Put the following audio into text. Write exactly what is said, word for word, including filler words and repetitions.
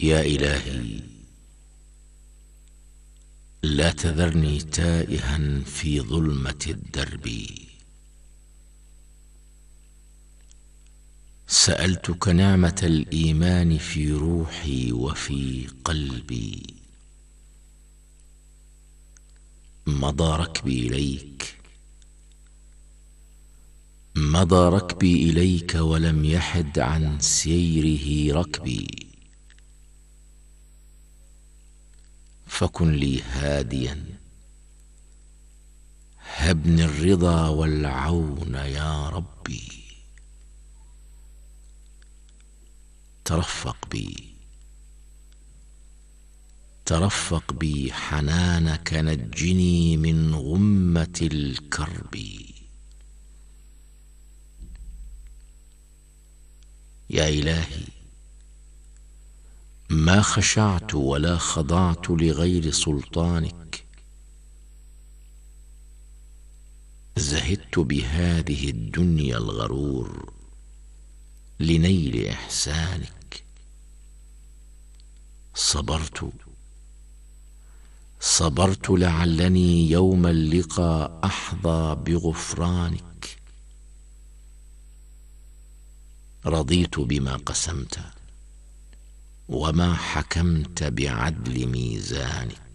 يا إلهي، لا تذرني تائها في ظلمة الدرب. سألتك نعمة الإيمان في روحي وفي قلبي. مضى ركبي إليك مضى ركبي إليك ولم يحد عن سيره ركبي. فكن لي هاديا، هبني الرضا والعون يا ربي. ترفق بي ترفق بي حنانك، نجني من غمة الكرب. يا إلهي، ما خشعت ولا خضعت لغير سلطانك. زهدت بهذه الدنيا الغرور لنيل إحسانك. صبرت صبرت لعلني يوم اللقاء أحظى بغفرانك. رضيت بما قسمت وما حكمت بعدل ميزانك.